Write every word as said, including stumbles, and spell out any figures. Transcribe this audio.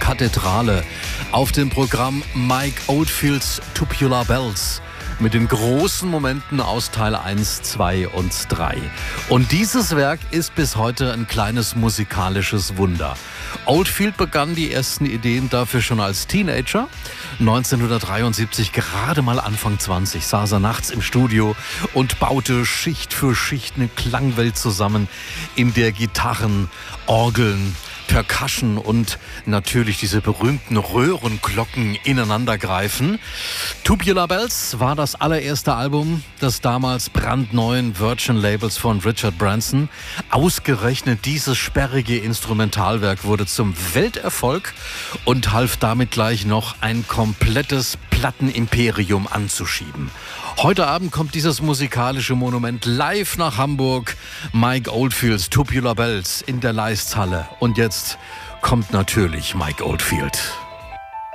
Kathedrale. Auf dem Programm Mike Oldfields Tubular Bells mit den großen Momenten aus Teil eins, zwei und drei. Und dieses Werk ist bis heute ein kleines musikalisches Wunder. Oldfield begann die ersten Ideen dafür schon als Teenager. neunzehnhundertdreiundsiebzig, gerade mal Anfang zwanzig, saß er nachts im Studio und baute Schicht für Schicht eine Klangwelt zusammen, in der Gitarren, Orgeln, Percussion und natürlich diese berühmten Röhrenglocken ineinander greifen. Tubular Bells war das allererste Album des damals brandneuen Virgin-Labels von Richard Branson. Ausgerechnet dieses sperrige Instrumentalwerk wurde zum Welterfolg und half damit gleich noch ein komplettes Plattenimperium anzuschieben. Heute Abend kommt dieses musikalische Monument live nach Hamburg. Mike Oldfields Tubular Bells in der Leisthalle. Und jetzt kommt natürlich Mike Oldfield.